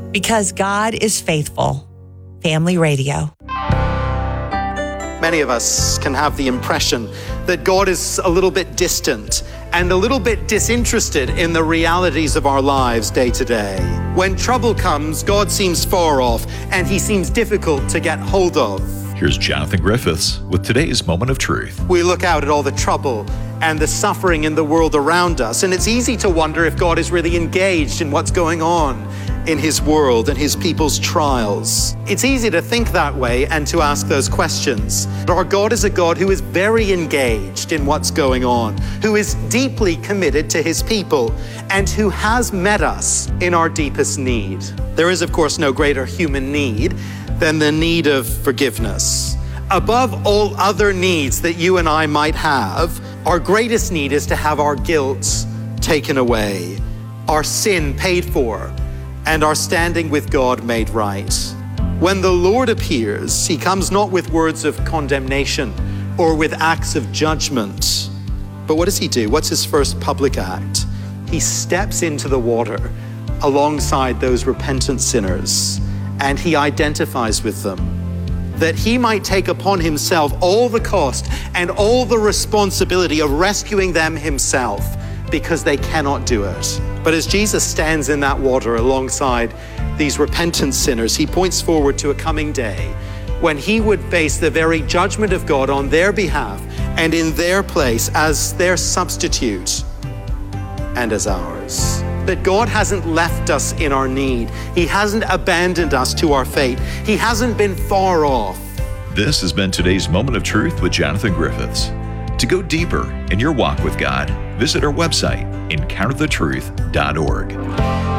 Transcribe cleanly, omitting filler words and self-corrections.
Because God is faithful. Family Radio. Many of us can have the impression that God is a little bit distant and a little bit disinterested in the realities of our lives day to day. When trouble comes, God seems far off and he seems difficult to get hold of. Here's Jonathan Griffiths with today's Moment of Truth. We look out at all the trouble and the suffering in the world around us, and it's easy to wonder if God is really engaged in what's going on in his world and his people's trials. It's easy to think that way and to ask those questions. But our God is a God who is very engaged in what's going on, who is deeply committed to his people, and who has met us in our deepest need. There is, of course, no greater human need than the need of forgiveness. Above all other needs that you and I might have, our greatest need is to have our guilt taken away, our sin paid for, and our standing with God made right. When the Lord appears, he comes not with words of condemnation or with acts of judgment. But what does he do? What's his first public act? He steps into the water alongside those repentant sinners, and he identifies with them, that he might take upon himself all the cost and all the responsibility of rescuing them himself, because they cannot do it. But as Jesus stands in that water alongside these repentant sinners, he points forward to a coming day when he would face the very judgment of God on their behalf and in their place as their substitute and as ours. That God hasn't left us in our need. He hasn't abandoned us to our fate. He hasn't been far off. This has been today's Moment of Truth with Jonathan Griffiths. To go deeper in your walk with God, visit our website, encounterthetruth.org.